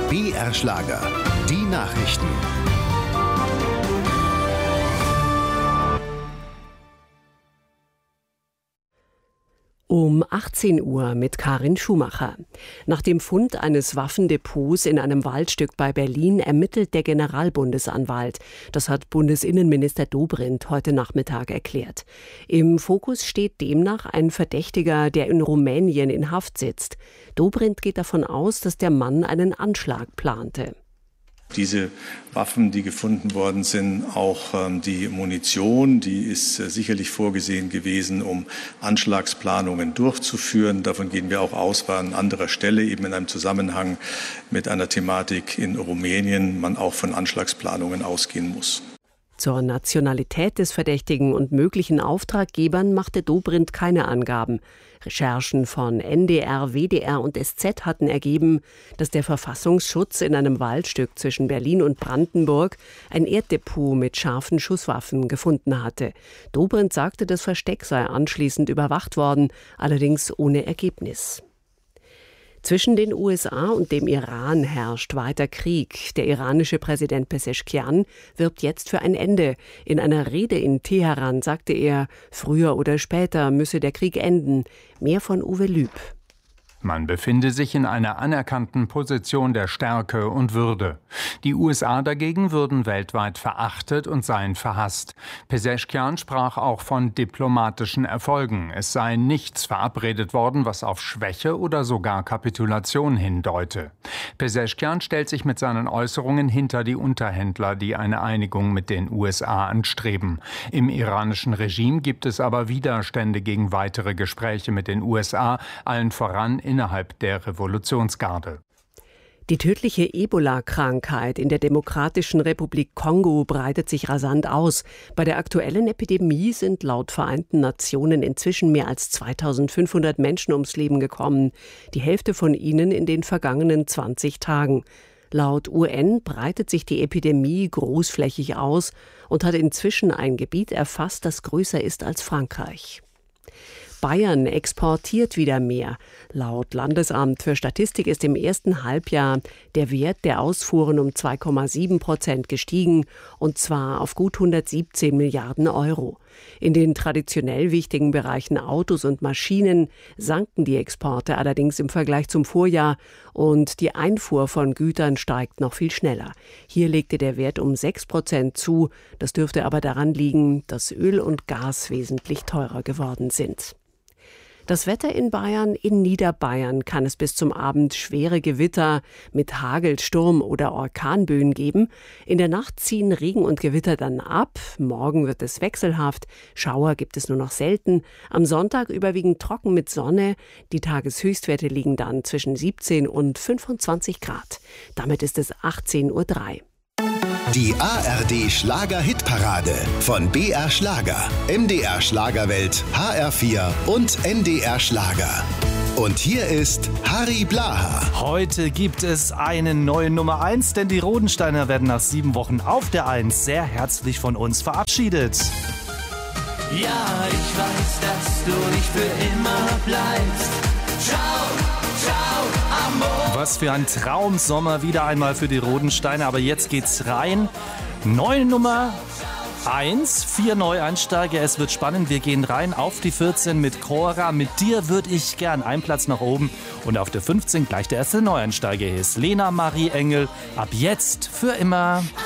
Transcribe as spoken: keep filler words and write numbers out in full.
B R Schlager, die Nachrichten. Um achtzehn Uhr mit Karin Schumacher. Nach dem Fund eines Waffendepots in einem Waldstück bei Berlin ermittelt der Generalbundesanwalt. Das hat Bundesinnenminister Dobrindt heute Nachmittag erklärt. Im Fokus steht demnach ein Verdächtiger, der in Rumänien in Haft sitzt. Dobrindt geht davon aus, dass der Mann einen Anschlag plante. Diese Waffen, die gefunden worden sind, auch ähm, die Munition, die ist äh, sicherlich vorgesehen gewesen, um Anschlagsplanungen durchzuführen. Davon gehen wir auch aus, weil an anderer Stelle, eben in einem Zusammenhang mit einer Thematik in Rumänien, man auch von Anschlagsplanungen ausgehen muss. Zur Nationalität des Verdächtigen und möglichen Auftraggebern machte Dobrindt keine Angaben. Recherchen von N D R, W D R und S Z hatten ergeben, dass der Verfassungsschutz in einem Waldstück zwischen Berlin und Brandenburg ein Erddepot mit scharfen Schusswaffen gefunden hatte. Dobrindt sagte, das Versteck sei anschließend überwacht worden, allerdings ohne Ergebnis. Zwischen den U S A und dem Iran herrscht weiter Krieg. Der iranische Präsident Pezeshkian wirbt jetzt für ein Ende. In einer Rede in Teheran sagte er, früher oder später müsse der Krieg enden. Mehr von Uwe Lüb. Man befinde sich in einer anerkannten Position der Stärke und Würde. Die U S A dagegen würden weltweit verachtet und seien verhasst. Pezeshkian sprach auch von diplomatischen Erfolgen. Es sei nichts verabredet worden, was auf Schwäche oder sogar Kapitulation hindeute. Pezeshkian stellt sich mit seinen Äußerungen hinter die Unterhändler, die eine Einigung mit den U S A anstreben. Im iranischen Regime gibt es aber Widerstände gegen weitere Gespräche mit den U S A, allen voran innerhalb der Revolutionsgarde. Die tödliche Ebola-Krankheit in der Demokratischen Republik Kongo breitet sich rasant aus. Bei der aktuellen Epidemie sind laut Vereinten Nationen inzwischen mehr als zweitausendfünfhundert Menschen ums Leben gekommen. Die Hälfte von ihnen in den vergangenen zwanzig Tagen. Laut U N breitet sich die Epidemie großflächig aus und hat inzwischen ein Gebiet erfasst, das größer ist als Frankreich. Bayern exportiert wieder mehr. Laut Landesamt für Statistik ist im ersten Halbjahr der Wert der Ausfuhren um zwei Komma sieben Prozent gestiegen, und zwar auf gut hundertsiebzehn Milliarden Euro. In den traditionell wichtigen Bereichen Autos und Maschinen sanken die Exporte allerdings im Vergleich zum Vorjahr, und die Einfuhr von Gütern steigt noch viel schneller. Hier legte der Wert um sechs Prozent zu. Das dürfte aber daran liegen, dass Öl und Gas wesentlich teurer geworden sind. Das Wetter in Bayern: in Niederbayern kann es bis zum Abend schwere Gewitter mit Hagel, Sturm oder Orkanböen geben. In der Nacht ziehen Regen und Gewitter dann ab. Morgen wird es wechselhaft. Schauer gibt es nur noch selten. Am Sonntag überwiegend trocken mit Sonne. Die Tageshöchstwerte liegen dann zwischen siebzehn und fünfundzwanzig Grad. Damit ist es achtzehn Uhr drei. Die A R D Schlager-Hitparade von B R Schlager, M D R Schlagerwelt, H R vier und N D R Schlager. Und hier ist Harry Blaha. Heute gibt es eine neue Nummer eins, denn die Rodensteiner werden nach sieben Wochen auf der eins sehr herzlich von uns verabschiedet. Ja, ich weiß, dass du nicht für immer bleibst. Ciao, ciao, amor. Was für ein Traumsommer wieder einmal für die Rodensteiner, aber jetzt geht's rein. Neue Nummer eins, vier Neueinsteiger, es wird spannend, wir gehen rein auf die vierzehn mit Cora, mit dir würde ich gern, ein Platz nach oben, und auf der fünfzehn gleich der erste Neueinsteiger ist Lena Marie Engel, ab jetzt für immer.